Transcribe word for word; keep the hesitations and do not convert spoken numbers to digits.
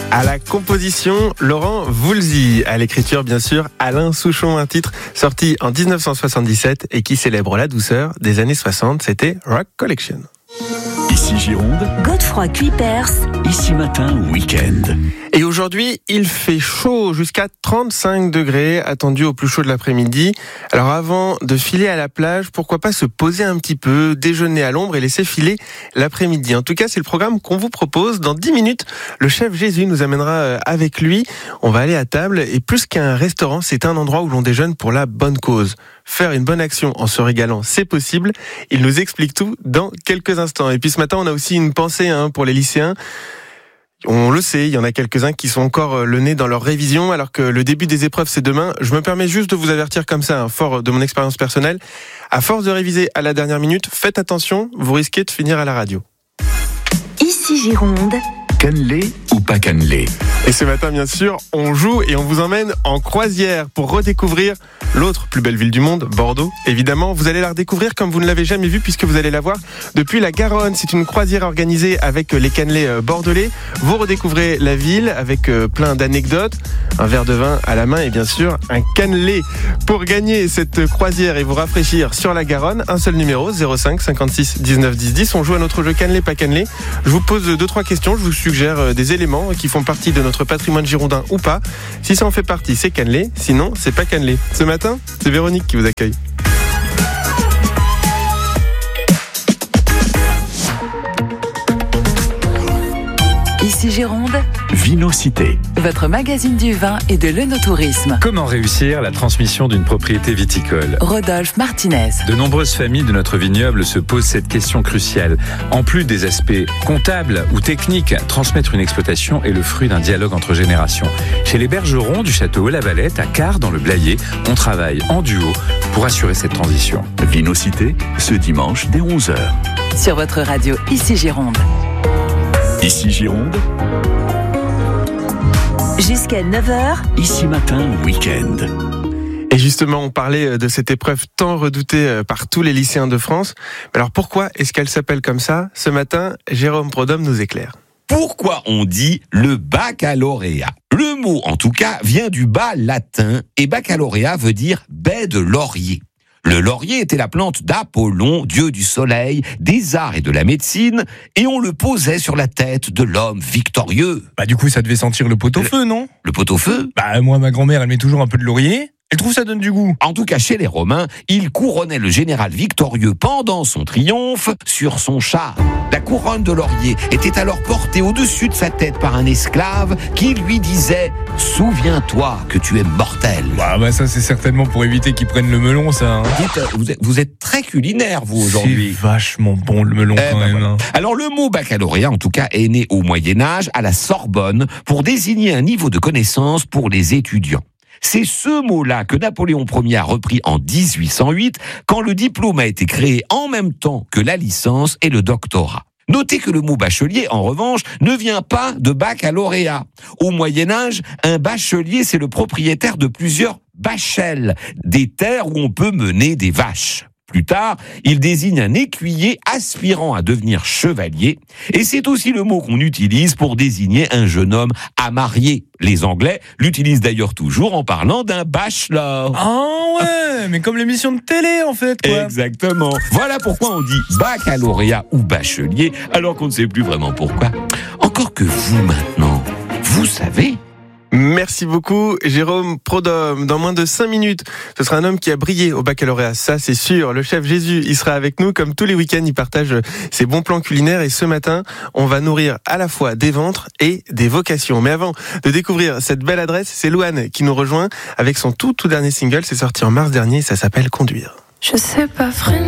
À la composition, Laurent Voulzy. À l'écriture, bien sûr, Alain Souchon. Un titre sorti en dix-neuf cent soixante-dix-sept et qui célèbre la douceur des années soixante. C'était Rock Collection. Ici Gironde, Godefroy Cuypers. Ici Matin Week-end. Et aujourd'hui, il fait chaud, jusqu'à trente-cinq degrés, attendu au plus chaud de l'après-midi. Alors avant de filer à la plage, pourquoi pas se poser un petit peu, déjeuner à l'ombre et laisser filer l'après-midi. En tout cas, c'est le programme qu'on vous propose. Dans dix minutes, le chef Jésus nous amènera avec lui. On va aller à table et plus qu'un restaurant, c'est un endroit où l'on déjeune pour la bonne cause. Faire une bonne action en se régalant, c'est possible. Il nous explique tout dans quelques instants. Et puis ce matin, on a aussi une pensée hein, pour les lycéens. On le sait, il y en a quelques-uns qui sont encore le nez dans leur révision, alors que le début des épreuves, c'est demain. Je me permets juste de vous avertir comme ça, hein, fort de mon expérience personnelle. À force de réviser à la dernière minute, faites attention, vous risquez de finir à la radio. Ici Gironde. Cannelé ou pas cannelé? Et ce matin, bien sûr, on joue et on vous emmène en croisière pour redécouvrir l'autre plus belle ville du monde, Bordeaux. Évidemment, vous allez la redécouvrir comme vous ne l'avez jamais vue puisque vous allez la voir depuis la Garonne. C'est une croisière organisée avec les cannelés bordelais. Vous redécouvrez la ville avec plein d'anecdotes, un verre de vin à la main et bien sûr un cannelé. Pour gagner cette croisière et vous rafraîchir sur la Garonne, un seul numéro, zéro cinq cinquante-six dix-neuf dix dix. On joue à notre jeu cannelé, pas cannelé. Je vous pose deux, trois questions. Je vous suggère des éléments qui font partie de notre patrimoine girondin ou pas. Si ça en fait partie, c'est cannelé. Sinon, c'est pas cannelé. Ce matin, c'est Véronique qui vous accueille. Ici Gironde, Vinocité. votre magazine du vin et de l'œnotourisme. Comment réussir la transmission d'une propriété viticole ? Rodolphe Martinez. De nombreuses familles de notre vignoble se posent cette question cruciale. En plus des aspects comptables ou techniques, transmettre une exploitation est le fruit d'un dialogue entre générations. Chez les bergerons du château Haut-la-Valette, à Quart dans le Blayais, on travaille en duo pour assurer cette transition. Vinocité, ce dimanche dès onze heures. Sur votre radio Ici Gironde. Ici Gironde, Jusqu'à neuf heures. Ici Matin Week-end. Et justement, on parlait de cette épreuve tant redoutée par tous les lycéens de France. Alors pourquoi est-ce qu'elle s'appelle comme ça ? Ce matin, Jérôme Prodhomme nous éclaire. Pourquoi on dit le baccalauréat ? Le mot, en tout cas, vient du bas latin et baccalauréat veut dire baie de laurier. Le laurier était la plante d'Apollon, dieu du soleil, des arts et de la médecine, et on le posait sur la tête de l'homme victorieux. Bah du coup ça devait sentir le pot-au-feu, non ? Le pot-au-feu ? Bah moi ma grand-mère elle met toujours un peu de laurier. Elle trouve ça donne du goût. En tout cas, chez les Romains, il couronnait le général victorieux pendant son triomphe sur son char. La couronne de laurier était alors portée au-dessus de sa tête par un esclave qui lui disait « Souviens-toi que tu es mortel ». Bah, bah ça c'est certainement pour éviter qu'ils prennent le melon, ça. Hein. Dites, vous êtes, vous êtes très culinaire, vous, aujourd'hui. C'est vachement bon le melon Eh quand ben même. voilà. Hein. Alors le mot baccalauréat, en tout cas, est né au Moyen-Âge à la Sorbonne pour désigner un niveau de connaissance pour les étudiants. C'est ce mot-là que Napoléon Ier a repris en dix-huit cent huit, quand le diplôme a été créé en même temps que la licence et le doctorat. Notez que le mot bachelier, en revanche, ne vient pas de baccalauréat. Au Moyen-Âge, un bachelier, c'est le propriétaire de plusieurs bachelles, des terres où on peut mener des vaches. Plus tard, il désigne un écuyer aspirant à devenir chevalier, et c'est aussi le mot qu'on utilise pour désigner un jeune homme à marier. Les Anglais l'utilisent d'ailleurs toujours en parlant d'un bachelor. Ah ouais, mais comme l'émission de télé en fait, quoi. Exactement. Voilà pourquoi on dit baccalauréat ou bachelier, alors qu'on ne sait plus vraiment pourquoi. Encore que vous maintenant, vous savez. Merci beaucoup, Jérôme Prodhomme. Dans moins de cinq minutes, ce sera un homme qui a brillé au baccalauréat, ça c'est sûr. Le chef Jésus, il sera avec nous. Comme tous les week-ends, il partage ses bons plans culinaires. Et ce matin, on va nourrir à la fois des ventres et des vocations. Mais avant de découvrir cette belle adresse, c'est Louane qui nous rejoint avec son tout tout dernier single. C'est sorti en mars dernier, ça s'appelle Conduire. Je sais pas freiner.